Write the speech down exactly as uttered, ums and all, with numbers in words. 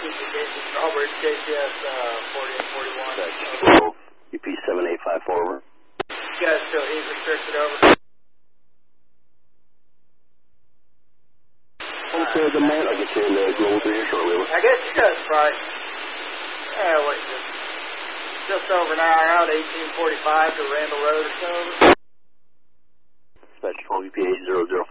Robert, K C S uh, forty-eight forty-one. twelve, U P seven eight five four, over. You guys still heat restricted, over? Okay, the man, I'll get you in the global three here shortly, over. I guess you guys probably, yeah, what, just, just over an hour out, eighteen forty-five to Randall Road or so. Dispatch twelve, U P eight zero zero